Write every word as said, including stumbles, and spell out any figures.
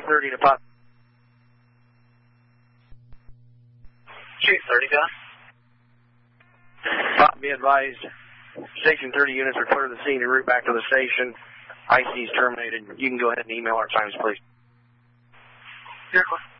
thirty to pop. Chief thirty, John. Pop, be advised. Station thirty units are clear of the scene en route back to the station. I C is terminated. You can go ahead and email our times, please. You're clear.